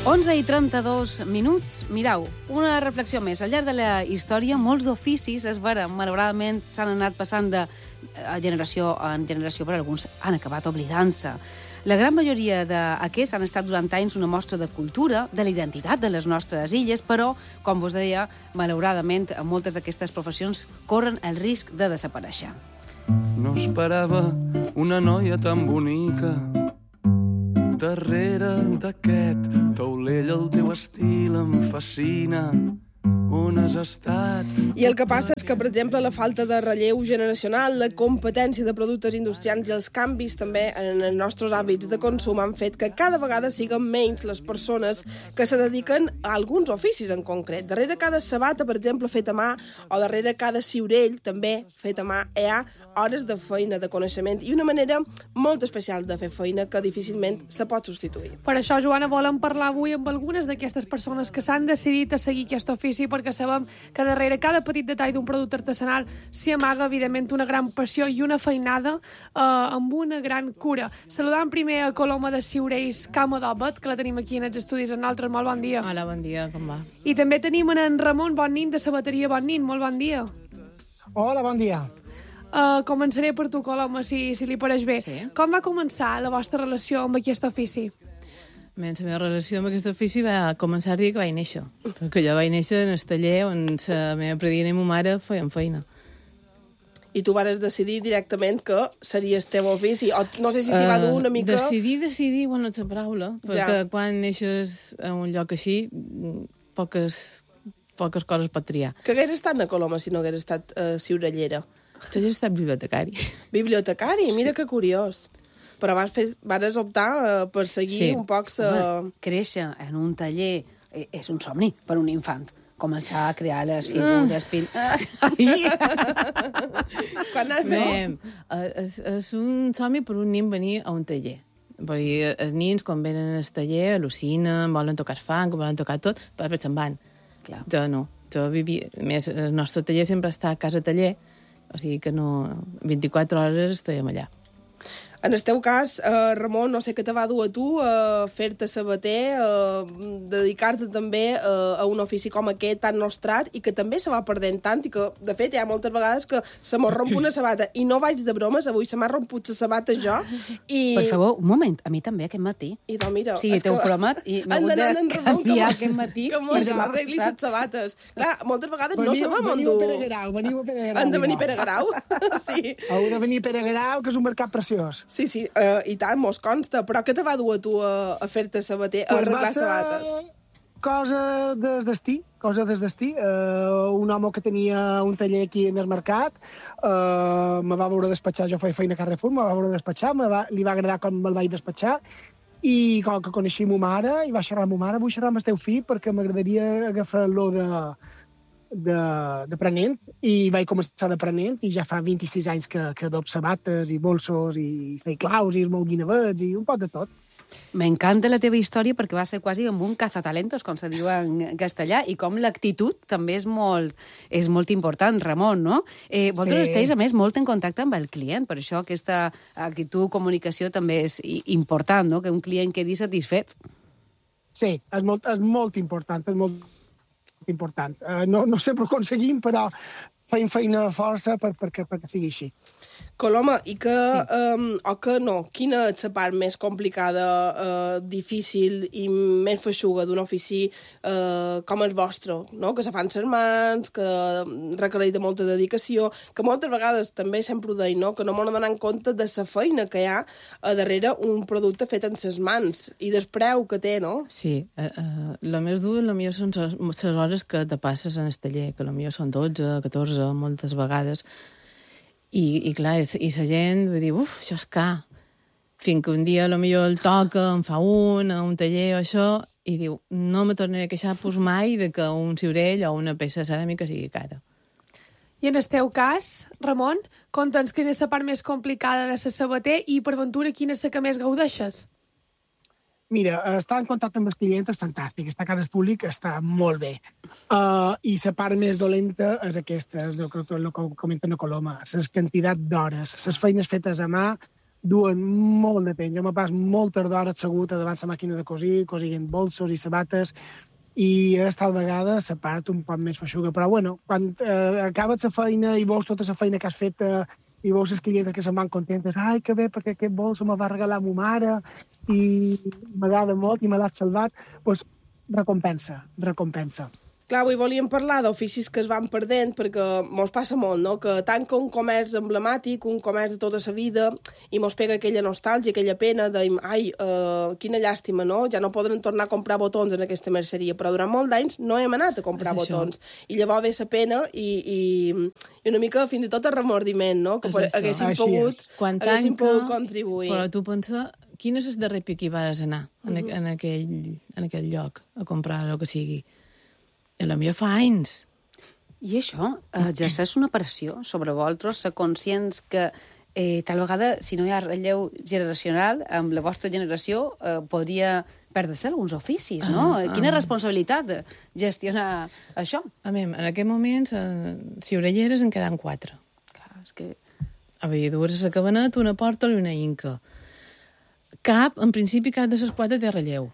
11:32. Mireu, una reflexió més. Al llarg de la història, molts d'oficis, és vera, malauradament, s'han anat passant de generació en generació, però alguns han acabat oblidant-se. La gran majoria d'aquests han estat durant anys una mostra de cultura, de la identitat de les nostres illes, però, com vos deia, malauradament, moltes d'aquestes professions corren el risc de desaparèixer. No esperava una noia tan bonica. Darrere d'aquest taulell el teu estil em fascina. On has estat? I el que passa és que, per exemple, la falta de relleu generacional, la competència de productes industrials i els canvis també en els nostres hàbits de consum han fet que cada vegada siguin menys les persones que se dediquen a alguns oficis en concret. Darrere cada sabata, per exemple, feta a mà, o darrere cada ciurell, també fet a mà, hi ha hores de feina, de coneixement, i una manera molt especial de fer feina que difícilment se pot substituir. Per això, Joana, volem parlar avui amb algunes d'aquestes persones que s'han decidit a seguir aquest ofici, perquè sabem que darrere cada petit detall d'un producte artesanal s'hi amaga, evidentment, una gran passió i una feinada amb una gran cura. Saludant primer a Coloma de Ciurells, Cama d'Òbet, que la tenim aquí en els estudis amb nosaltres. Molt bon dia. Hola, bon dia, com va? I també tenim en Ramon Bonnin, de Sabateria Bonnin. Molt bon dia. Hola, bon dia. Començaré per tu, Coloma, si li pareix bé. Sí. Com va començar la vostra relació amb aquest ofici? La meva relació amb aquest ofici va començar el dia que vaig néixer, perquè jo vaig néixer en el taller on la meva predina i ma mare feien feina. I tu vas decidir directament que seria el teu ofici, o no sé si t'hi va dur una mica... Decidir, bueno, és la paraula, perquè quan neixes a un lloc així, poques coses pot triar. Que hagués estat na Coloma si no hagués estat ciurellera? Jo hagués estat bibliotecari. Bibliotecari? Mira que curiós. Però vas optar per seguir un poc... Créixer en un taller és un somni per un infant. Començar a crear les figures... És un somni per un nin venir a un taller. Perquè els nins, quan venen al taller, al·lucinen, volen tocar fang, volen tocar tot, però després se'n van. Clar. Jo no. Jo vivia... A més, el nostre taller sempre està a casa taller, o sigui que no... 24 hores estàvem allà. En el teu cas, Ramon, no sé què te va dur a tu fer-te sabater, dedicar-te també a un ofici com aquest tan nostrat i que també se va perdent tant i que, de fet, hi ha moltes vegades que se m'ho romp una sabata. I no vaig de bromes, avui se m'ha romput la sabata jo. Per favor, un moment, a mi també aquest matí. I doncs mira... Sí, t'heu promet i m'he hagut de canviar aquest matí. Que mos arregli les sabates. Clar, moltes vegades no sabem on dur. Veniu a Pere Garau. Han de venir a Pere Garau? Sí. Heu de venir a Pere Garau, que és un mercat preciós. Sí, i tant, mos consta. Però què te va dur a tu a fer-te sabater, a arreglar sabates? Cosa des destí. Un home que tenia un taller aquí en el mercat me va veure despatxar, jo feia feina a Carrefour, me va veure despatxar, li va agradar com me'l vaig despatxar, i com que coneixia ma mare, i va xerrar amb ma mare, vull xerrar amb el teu fill perquè m'agradaria agafar-lo d'aprenent, i vaig començar d'aprenent, i ja fa 26 anys que adob sabates i bolsos i feia claus i es mou guinevets i un poc de tot. M'encanta la teva història perquè va ser quasi amb un cazatalentos, com se diu en castellà, i com l'actitud també és molt important, Ramon, no? Vosaltres esteu, a més, molt en contacte amb el client, per això aquesta actitud, comunicació també és important, no? Que un client quedi satisfet. Sí, és molt important, no sempre ho aconseguim, però feim feina força perquè sigui així. Coloma, i que, o que no, quina és la part més complicada, difícil i més feixuga d'un ofici com el vostre, no? Que se fan les mans, que requereix de molta dedicació, que moltes vegades també sempre ho deia, no? Que no m'ho donen compte de la feina que hi ha darrere un producte fet en les mans i del preu que té, no? Sí, el més dur, potser són les hores que te passes en el taller, que potser són 12, 14, moltes vegades. I clar, i la gent va dir, això és car. Fins que un dia potser el toca, en fa a un taller o això, i diu, no me tornaré a queixar mai de que un ciurell o una peça de ceràmica sigui cara. I en el teu cas, Ramon, conta'ns quina és la part més complicada de ser sabater i, per ventura, quina és la que més gaudeixes? Mira, estar en contacte amb els clients és fantàstic, estar a cara al públic està molt bé. I la part més dolenta és aquesta, el que comenta la Coloma, la quantitat d'hores, les feines fetes a mà, duen molt de temps. Jo me pas moltes d'hores assegut davant la màquina de cosir, cosint bolsos i sabates, i tal vegada la part un poc més feixuga. Però, bueno, quan acabes la feina i veus tota la feina que has fet i veus les clientes que se'n van contentes, ai, que bé, perquè aquest bolso me va regalar ma mare i m'agrada molt i me l'ha salvat, doncs recompensa. Clar, avui volíem parlar d'oficis que es van perdent, perquè mos passa molt, no?, que tanca un comerç emblemàtic, un comerç de tota la vida, i mos pega aquella nostàlgia, aquella pena de, ai, quina llàstima, no?, ja no podran tornar a comprar botons en aquesta merceria, però durant molts d'anys no hem anat a comprar botons. I llavors ve la pena i una mica fins i tot el remordiment, no?, que haguéssim pogut contribuir. Però tu pensa, quin és el darrer pic que hi vas anar en aquell lloc a comprar el que sigui? A la millor fa anys. I això exerceix una pressió sobre vosaltres, ser conscients que tal vegada, si no hi ha relleu generacional, amb la vostra generació podria perdre-se alguns oficis, no? Quina responsabilitat gestionar això? A mi, en aquest moment, si orelleres en queden 4. Clar, és que... A veure, dues a la cabanet, una porta i una inca. En principi, cap de les 4 té relleu.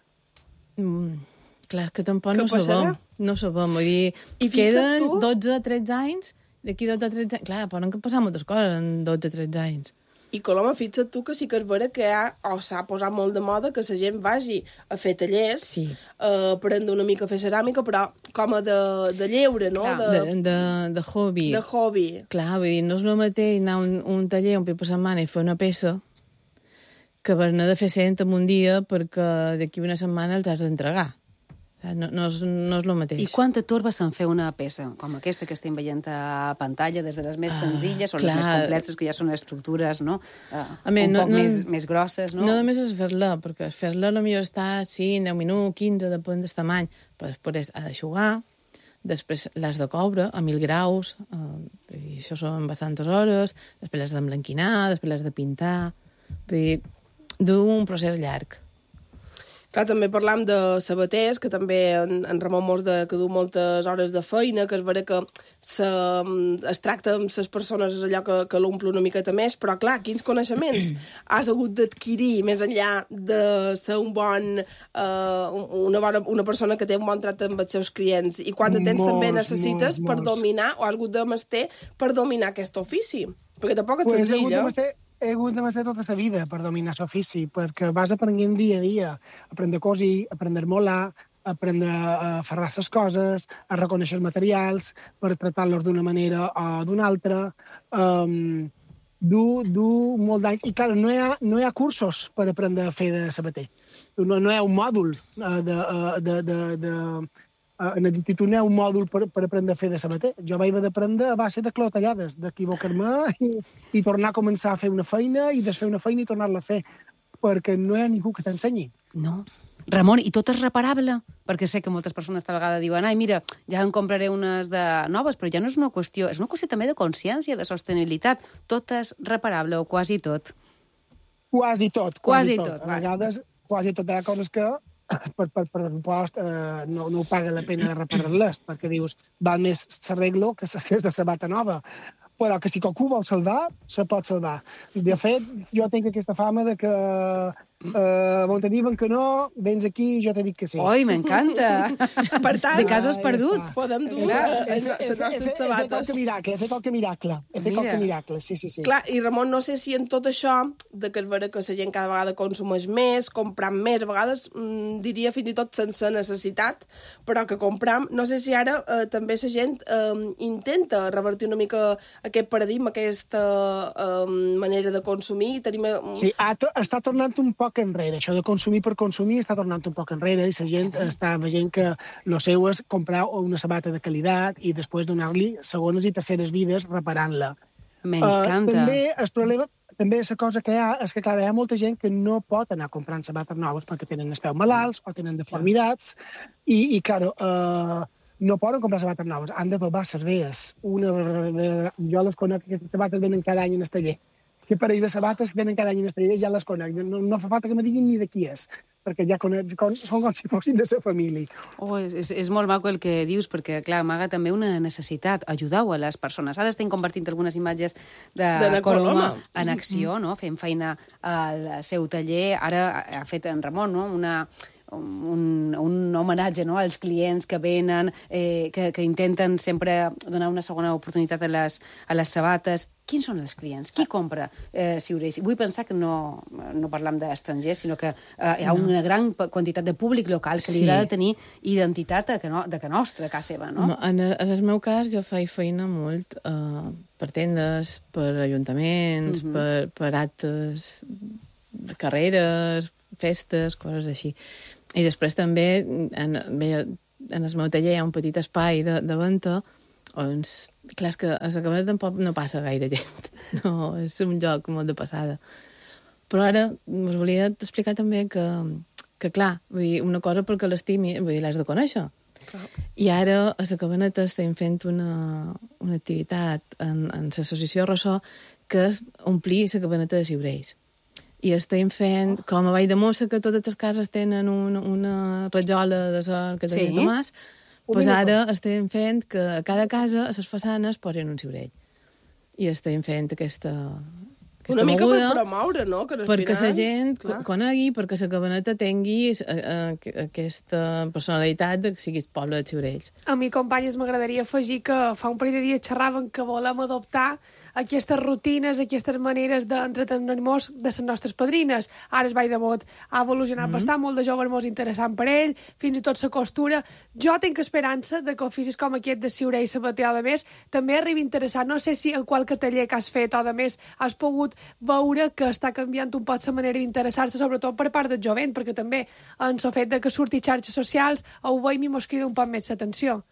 Clar, que tampoc no sabem. No sabem, vull dir, queden 12-13 anys, d'aquí 12-13 anys... Clar, poden passar moltes coses en 12-13 anys. I, Coloma, fixa't tu que sí que és vera que s'ha posat molt de moda que la gent vagi a fer tallers, aprendre una mica a fer ceràmica, però com a de lleure, no? De hobby. De hobby. Clar, vull dir, no és el mateix anar a un taller un cop per setmana i fer una peça que anar de fer 100 en un dia perquè d'aquí una setmana els has d'entregar. No és el mateix. I quanta turba se'n fer una peça com aquesta que estem veient a pantalla, des de les més senzilles o les més completes, que ja són estructures, no? Un poc més grosses, no? No només és fer-la, perquè fer-la potser està 5, 10 minuts, 15, depèn del tamany, però després ha d'eixugar, després l'has de coure a 1.000 graus, i això són bastantes hores, després l'has d'emblanquinar, després l'has de pintar, vull dir, d'un procés llarg. Clar, també parlam de sabaters, que també en Ramon mos que du moltes hores de feina, que és vera que es tracta amb les persones allò que l'omple una miqueta més, però clar, quins coneixements has hagut d'adquirir més enllà de ser una persona que té un bon tracte amb els seus clients, i quant de temps també necessites per dominar, o has hagut de mestre per dominar aquest ofici, perquè tampoc és senzill, He hagut de mestre tota la vida per dominar l'ofici, perquè vas aprenent dia a dia. Aprendre a cosir, aprendre a molar, aprendre a ferrar les coses, a reconèixer els materials, per tractar-los d'una manera o d'una altra. Du molt d'anys. I, clar, no hi ha cursos per aprendre a fer de sabater. No hi ha un mòdul en l'institut n'hi ha un mòdul per aprendre a fer de sabater. Jo vaig haver d'aprendre a base de clotellades, d'equivocar-me i tornar a començar a fer una feina i desfer una feina i tornar-la a fer, perquè no hi ha ningú que t'ensenyi. No. Ramon, i tot és reparable? Perquè sé que moltes persones tal vegada diuen ai, mira, ja en compraré unes de noves, però ja no és una qüestió, és una qüestió també de consciència, de sostenibilitat. Tot és reparable, o quasi tot. Quasi tot. A vegades, quasi tot. Hi ha coses que per pressupost no ho paga la pena de reparar-les, perquè dius, val més s'arreglo que és de sabata nova. Però que si qualcú vol salvar, se pot salvar. De fet, jo tinc aquesta fama de que on te diuen que no, vens aquí i jo te dic que sí. Oi, m'encanta! Per tant, de casos perduts. Podem dur les nostres sabates. He fet el que miracle. Sí. Clar, i Ramon, no sé si en tot això, de que és vera que la gent cada vegada consumeix més, compram més, a vegades diria fins i tot sense necessitat, però que compram, no sé si ara també la gent intenta revertir una mica aquest paradigma, aquesta manera de consumir. Sí, està tornant un poc enrere. Això de consumir per consumir està tornant un poc enrere i la gent està veient que el seu és comprar una sabata de qualitat i després donar-li segones i terceres vides reparant-la. M'encanta. També el problema, també la cosa que hi ha és que, clar, hi ha molta gent que no pot anar comprant sabates noves perquè tenen els peus malalts o tenen deformitats i clar, no poden comprar sabates noves, han de dobar les veies. Jo les conec, aquestes sabates venen cada any en el taller. que parells de sabates que tenen cada any en estrella, ja les conec. No fa falta que me diguin ni de qui és, perquè ja són com si fossin de la família. És molt maco el que dius, perquè, clar, amaga també una necessitat. Ajudeu a les persones. Ara estem compartint algunes imatges de Coloma en acció, no? Fent feina al seu taller. Ara ha fet en Ramon, no? Un homenatge, no?, als clients que venen, que intenten sempre donar una segona oportunitat a les sabates. Quins són els clients? Qui compra ciurells? Vull pensar que no parlam d'estrangers, sinó que hi ha una gran quantitat de públic local que li agrada tenir identitat de que nostra, a casa seva, no? En el meu cas, jo faig feina molt per tendes, per ajuntaments, per actes, carreres, festes, coses així. I després també, en el meu taller hi ha un petit espai de venda on, clar, és que a la Cabaneta tampoc no passa gaire gent. No, és un lloc molt de passada. Però ara us volia explicar també que clar, vull dir, una cosa perquè l'estimi, vull dir, l'has de conèixer. I ara a la Cabaneta estem fent una activitat en l'associació Ressò que és omplir la Cabaneta de ciurells. I estem fent, com a Vall de Mossa, que totes les cases tenen una rajola de sort que tenen Tomàs, doncs ara estem fent que a cada casa, a les façanes, posen un ciurell. I estem fent aquesta una mica per promoure, no? Que perquè la gent conegui, perquè la Cabaneta tingui aquesta personalitat de que sigui el poble de ciurells. A mi, companyes, m'agradaria afegir que fa un parell de dies xerraven que volem adoptar aquestes rutines, aquestes maneres d'entretenir-nos de les nostres padrines. Ara el Vall de Bot ha evolucionat bastant, molt de joves molt interessant per ell, fins i tot la costura. Jo tinc esperança de que oficis com aquest de ciurell i sabater o de més també arribi interessant. No sé si en qualque taller que has fet o de més has pogut veure que està canviant un poc la manera d'interessar-se, sobretot per part del jovent, perquè també en el fet de que surti xarxes socials ho veiem i mos crida un poc més l'atenció.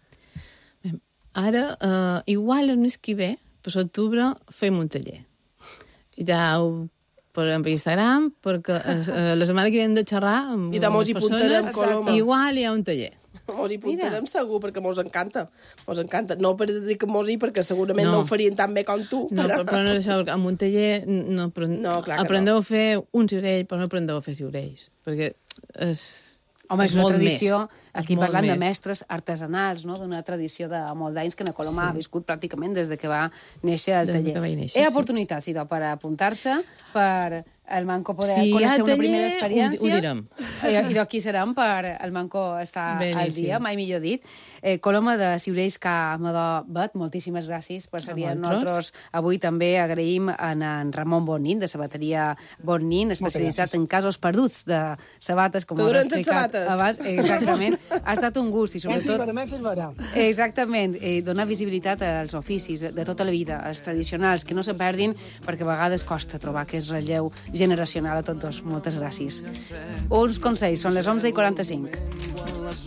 Ara, igual el mes que ve, per l'octubre, fem un taller. Ja ho posarem per Instagram, perquè la setmana que ve hem de xerrar amb les persones. Igual hi ha un taller. Mos hi puntarem segur, perquè mos encanta. Mos encanta. No per dir que mos hi, perquè segurament no ho farien tan bé com tu. No, però no és això, amb un taller aprendeu a fer un ciurell, però no aprendeu a fer ciurells. Perquè és... Home, és una tradició, aquí parlant de mestres artesanals, no? D'una tradició de molt d'anys que na Coloma ha viscut pràcticament des de que va néixer el taller. Hi ha oportunitats, idò, per apuntar-se, per el Manco poder conèixer una primera experiència. Ho direm. Idò, aquí serem per el Manco estar al dia, mai millor dit. Coloma de Ciurells Ca Amador Bet, moltíssimes gràcies per ser amb nosaltres. Avui també agraïm a en Ramon Bonnin, de Sabateria Bonnin, especialitzat en casos perduts de sabates, com us he explicat abans. Exactament. Ha estat un gust i sobretot... Exactament. Donar visibilitat als oficis de tota la vida, als tradicionals, que no se perdin, perquè a vegades costa trobar aquest relleu generacional a tots dos. Moltes gràcies. Uns consells, són les 11:45.